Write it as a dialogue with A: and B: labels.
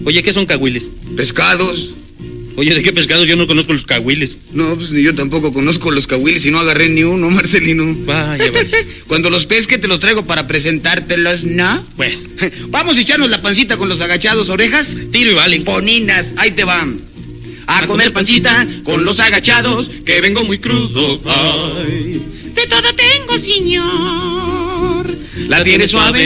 A: Oye, ¿qué son cahuiles?
B: Pescados.
A: Oye, ¿de qué pescado? Yo no conozco los cahuiles.
B: No, pues ni yo tampoco conozco los cahuiles y no agarré ni uno, Marcelino.
A: Vaya, vaya.
B: Cuando los pesque te los traigo para presentártelos, ¿no?
A: Bueno,
B: Vamos a echarnos la pancita con los agachados, orejas.
A: tiro y vale.
B: Poninas, ahí te van. A comer pancita con los agachados, que vengo muy crudo. Ay.
C: De todo tengo, señor.
B: La tiene suave.